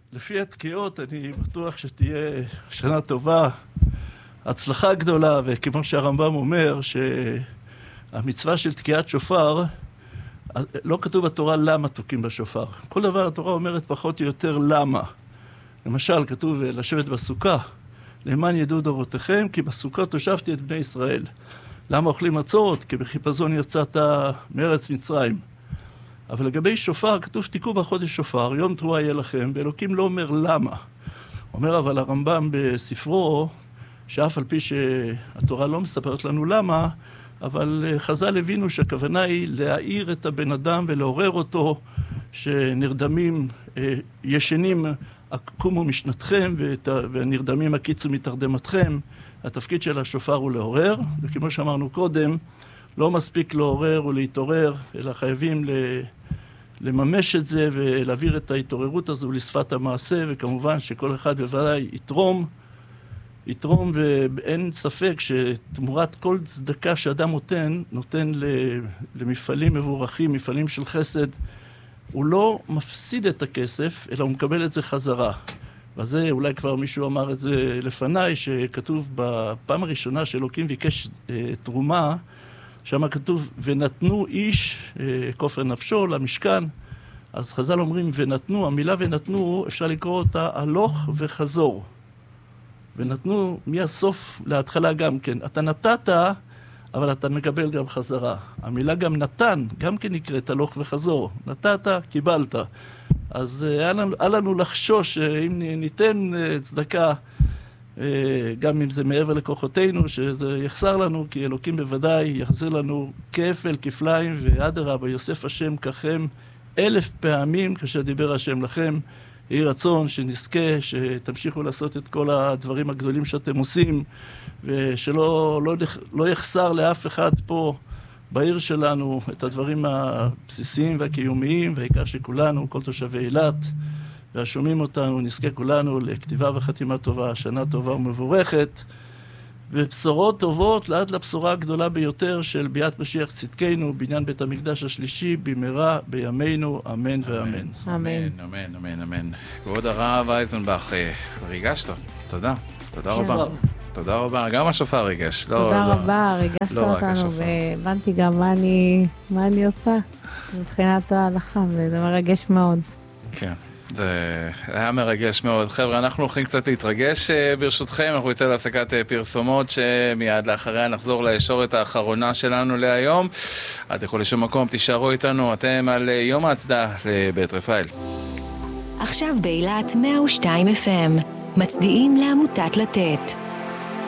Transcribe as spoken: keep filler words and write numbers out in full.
לפי התקיעות אני בטוח שתהיה שנה טובה, הצלחה גדולה, וכמו שהרמב"ם אומר שהמצווה של תקיעת שופר, לא כתוב בתורה למה תוקים בשופר. כל דבר התורה אומרת פחות או יותר למה. למשל כתוב לשבת בסוכה, למען ידעו דורותיכם, כי בסוכה תושבתי את בני ישראל. למה אוכלים מצות? כי בחיפזון יצאת מארץ מצרים. אבל לגבי שופר, כתוב תיקעו בחודש שופר, יום תרועה יהיה לכם, ואלוקים לא אומר למה. אומר אבל הרמב"ם בספרו, שאף על פי שהתורה לא מספרת לנו למה, אבל חז"ל הבינו שהכוונה היא להעיר את הבן אדם ולעורר אותו, שנרדמים, ישנים, קומו משנתכם, והנרדמים הקיצו מתרדמתכם. התפקיד של השופר הוא לעורר, וכמו שאמרנו קודם, לא מספיק לעורר ולהתעורר, אלא חייבים לממש את זה ולהעביר את ההתעוררות הזו לשפת המעשה, וכמובן שכל אחד בוודאי יתרום, יתרום, ואין ספק שתמורת כל צדקה שאדם נותן, נותן למפעלים מבורכים, מפעלים של חסד, הוא לא מפסיד את הכסף, אלא הוא מקבל את זה חזרה. וזה אולי כבר מישהו אמר את זה לפניי, שכתוב בפעם הראשונה שאלוקים ביקש אה, תרומה, שם כתוב ונתנו איש אה, כופר נפשו למשכן. אז חז"ל אומרים ונתנו, המילה ונתנו אפשר לקרוא אותה הלוך וחזור. ונתנו מהסוף להתחלה גם כן. אתה נתת, אבל אתה מקבל גם חזרה. המילה גם נתן, גם כן נקראת הלוך וחזור. נתת, קיבלת. אז היה לנו, היה לנו לחשוש אם ניתן צדקה, גם אם זה מעבר לכוחותינו, שזה יחסר לנו, כי אלוקים בוודאי יחזיר לנו כפל, כפליים, ואדרבה, יוסף השם ככם אלף פעמים, כאשר דיבר השם לכם. יהי רצון שנזכה, שתמשיכו לעשות את כל הדברים הגדולים שאתם עושים, ושלא לא, לא יחסר לאף אחד פה בעיר שלנו את הדברים הבסיסיים והקיומיים, והעיקר שכולנו, כל תושבי אילת, והשומעים אותנו, נזכה כולנו לכתיבה וחתימה טובה, שנה טובה ומבורכת, ובשורות טובות לעד לבשורה הגדולה ביותר של ביאת משיח צדקנו, בעניין בית המקדש השלישי, במהרה בימינו, אמן ואמן. אמן, אמן, אמן, אמן. כבוד הרב אייזנבך, ריגשת, תודה, תודה רבה. תודה רבה, גם השופר ריגש. תודה רבה, ריגשת אותנו, והבנתי גם מה אני עושה מבחינת ההלכה, וזה מרגש מאוד. כן. זה היה מרגש מאוד. חבר'ה, אנחנו הולכים קצת להתרגש ברשותכם, אנחנו יצא להפסקת פרסומות שמיד לאחריה נחזור לישורת האחרונה שלנו להיום. עד לכל לשום מקום, תישארו איתנו, אתם על יום ההצדעה לבית רפאל. עכשיו באילת מאה ושתיים אף אם, מצדיעים לעמותת לתת.